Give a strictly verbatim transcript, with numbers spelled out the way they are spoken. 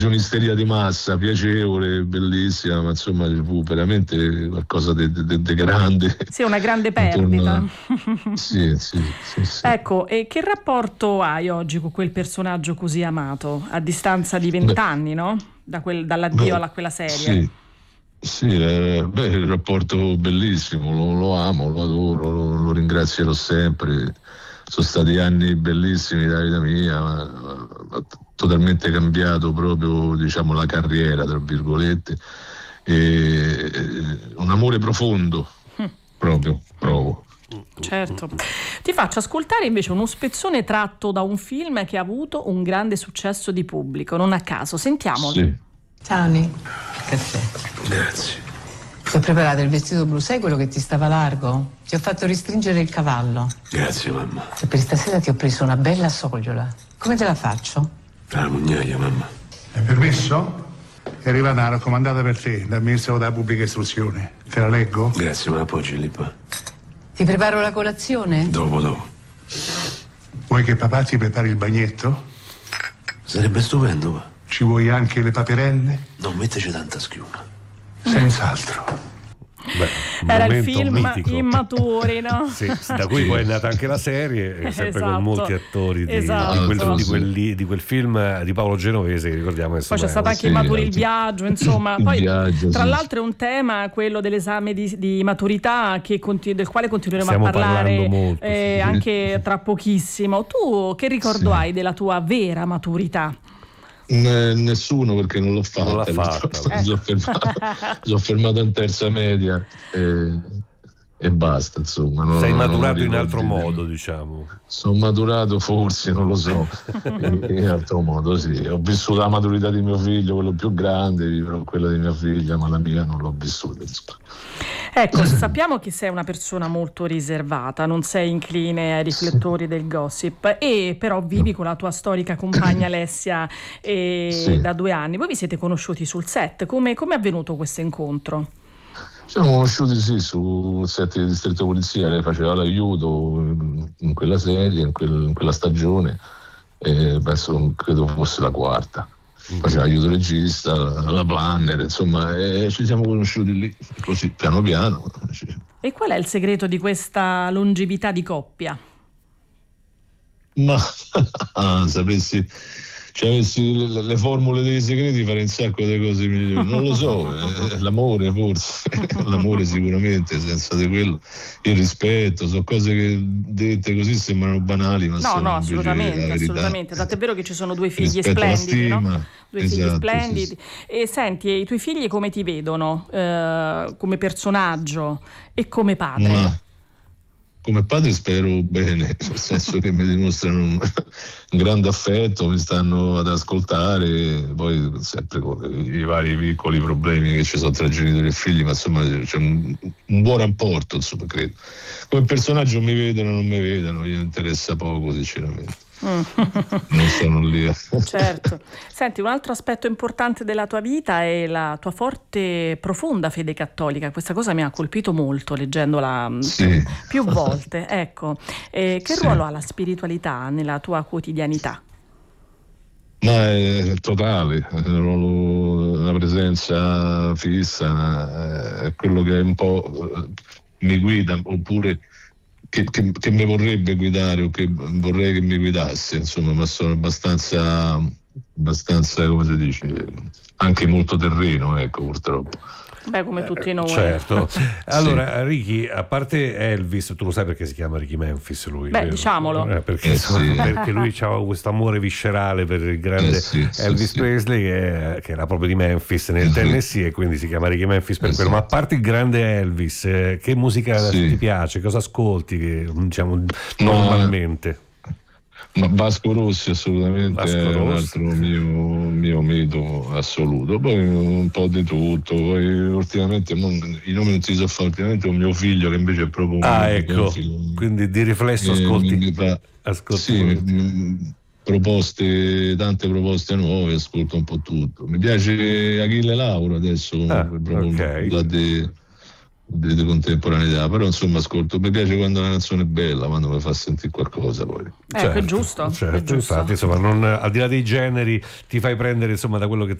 un'isteria di massa, piacevole, bellissima, ma insomma fu veramente qualcosa di grande. Sì, una grande perdita. Sì, sì, sì, sì. Ecco, e che rapporto hai oggi con quel personaggio così amato, a distanza di vent'anni, no? Da quel, dall'addio beh, a quella serie. Sì, sì eh, beh, il rapporto bellissimo, lo, lo amo, lo adoro, lo, lo ringrazierò sempre. Sono stati anni bellissimi della vita mia, ha totalmente cambiato proprio, diciamo, la carriera, tra virgolette, e un amore profondo, proprio, provo. Certo. Ti faccio ascoltare invece uno spezzone tratto da un film che ha avuto un grande successo di pubblico, non a caso. Sentiamolo. Sì. Ciao Ni, caffè. Grazie. Ti ho preparato il vestito blu, sai quello che ti stava largo? Ti ho fatto ristringere il cavallo. Grazie, mamma. E per stasera ti ho preso una bella sogliola. Come te la faccio? La mugnaia, mamma. Hai permesso? È arrivata una raccomandata per te dal Ministero della Pubblica Istruzione. Te la leggo? Grazie, ma appoggi lì qua. Ti preparo la colazione? Dopo, dopo. Vuoi che papà ti prepari il bagnetto? Sarebbe stupendo, ma. Ci vuoi anche le paperelle? Non metteci tanta schiuma. Senz'altro. Beh, era il film mitico. Immaturi, no? Sì, da cui poi è nata anche la serie, sempre esatto. con molti attori di, esatto. di, quel, di, quel, di quel film di Paolo Genovese, ricordiamo. Poi c'è stato anche sì, Immaturi, il viaggio, insomma. Il poi viaggio, tra sì. l'altro è un tema, quello dell'esame di, di maturità, che continu- del quale continueremo Stiamo a parlare molto, eh, sì. anche tra pochissimo. Tu che ricordo sì. hai della tua vera maturità? Nessuno, perché non l'ho fatta, non l'ha fatta. Mi sono fermato, sono fermato in terza media e, e basta, insomma. Non, sei non, maturato non in altro di... modo, diciamo. Sono maturato forse, non lo so, in, in altro modo, sì. Ho vissuto la maturità di mio figlio, quello più grande, vivrò quella di mia figlia, ma la mia non l'ho vissuta. Ecco, sappiamo che sei una persona molto riservata, non sei incline ai riflettori del gossip, e però vivi con la tua storica compagna Alessia eh, sì. da due anni. Voi vi siete conosciuti sul set, come è avvenuto questo incontro? Ci siamo conosciuti sì sul set di Distretto Polizia, lei faceva l'aiuto in quella serie, in, quel, in quella stagione, e penso, credo fosse la quarta. Faceva aiuto regista, la planner, insomma, e ci siamo conosciuti lì, così piano piano. E qual è il segreto di questa longevità di coppia? Ma sapessi, se avessi le, le formule dei segreti, farei un sacco di cose migliori. Non lo so, eh, l'amore forse, l'amore sicuramente, senza di quello, il rispetto, sono cose che dette così sembrano banali, ma no, sono no, assolutamente, assolutamente. Tant'è vero che ci sono due figli rispetto splendidi, no? Due esatto, figli splendidi. Sì, sì. E senti, i tuoi figli come ti vedono? Eh, come personaggio e come padre? Ma come padre spero bene, nel senso che mi dimostrano un, un grande affetto, mi stanno ad ascoltare, poi sempre con i vari piccoli problemi che ci sono tra genitori e figli, ma insomma c'è un, un buon rapporto, insomma, credo. Come personaggio mi vedono o non mi vedono, gli interessa poco, sinceramente. Mm. Non sono lì. Certo. Senti, un altro aspetto importante della tua vita è la tua forte, profonda fede cattolica. Questa cosa mi ha colpito molto leggendola sì. più volte. Ecco, eh, che sì. ruolo ha la spiritualità nella tua quotidianità? Ma è totale, la presenza fissa è quello che un po' mi guida, oppure Che, che, che mi vorrebbe guidare o che vorrei che mi guidasse, insomma, ma sono abbastanza, abbastanza, come si dice, anche molto terreno, ecco, purtroppo. Beh, come tutti noi. Certo. Allora, sì. Ricky, a parte Elvis, tu lo sai perché si chiama Ricky Memphis lui? Beh, vero? diciamolo. Eh, perché, eh sì. perché lui aveva questo amore viscerale per il grande eh sì, Elvis sì, Presley, che, che era proprio di Memphis nel Tennessee, e quindi si chiama Ricky Memphis per eh quello. sì. Ma a parte il grande Elvis, eh, che musica sì. ti piace? Cosa ascolti, che, diciamo, no, normalmente? Ma Vasco Rossi assolutamente Vasco è un Rossi. altro mio, mio mito assoluto, poi un po' di tutto, poi ultimamente non, i nomi non si so fare, ultimamente ho mio figlio che invece è proprio un ah ecco, film, quindi di riflesso ascolti, mi fa, ascolti sì, m, proposte, tante proposte nuove, ascolto un po' tutto. Mi piace Achille Lauro adesso, ah, proprio okay. la de, di, di contemporaneità, però insomma ascolto, mi piace quando una canzone è bella, quando mi fa sentire qualcosa poi. Ecco, è giusto, certo, è giusto. infatti, insomma, non, al di là dei generi, ti fai prendere insomma da quello che